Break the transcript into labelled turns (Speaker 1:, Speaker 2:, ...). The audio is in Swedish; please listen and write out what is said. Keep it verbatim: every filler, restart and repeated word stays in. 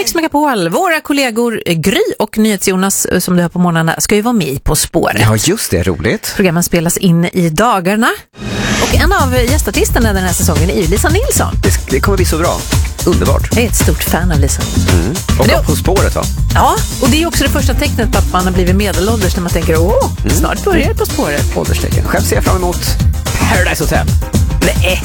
Speaker 1: Mix Megapol. Våra kollegor Gry och NyhetsJonas som du hör på morgnarna ska ju vara med på spåret.
Speaker 2: Ja, just det, roligt.
Speaker 1: Programmen spelas in i dagarna. Och en av gästartisterna den här säsongen är ju Lisa Nilsson.
Speaker 2: Det, det kommer bli så bra. Underbart.
Speaker 1: Jag är ett stort fan av Lisa Nilsson.
Speaker 2: Mm. Och det, På spåret, va?
Speaker 1: Ja, och det är också det första tecknet på att man har blivit medelålders när man tänker, åh, mm. snart börjar På spåret.
Speaker 2: Ålderstecken. Själv ser jag fram emot Paradise Hotel.
Speaker 1: Nej.